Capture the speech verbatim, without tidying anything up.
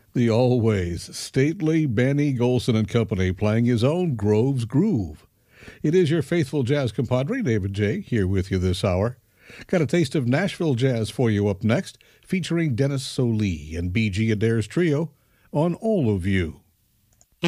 The always stately Benny Golson and Company playing his own Grove's Groove. It is your faithful jazz compadre, David J., here with you this hour. Got a taste of Nashville jazz for you up next, featuring Dennis Solie and B G Adair's trio on All of You.